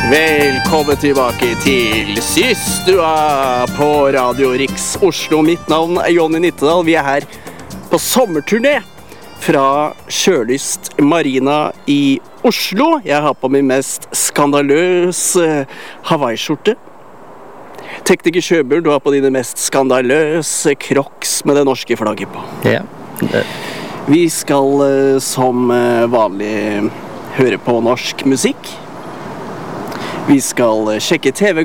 Velkommen tilbake til Systua på Radio Riks Oslo. Mitt navn Jonny Nittedal. Vi her på sommerturné fra Sjølyst Marina i Oslo. Jeg har på min mest skandaløse Hawaii-skjorte. Tekniker Sjøbjørn, du har på dine mest skandaløse Crocs med det norske flagget på. Ja. Vi skal som vanlig høre på norsk musikk. Vi skal sjekke TV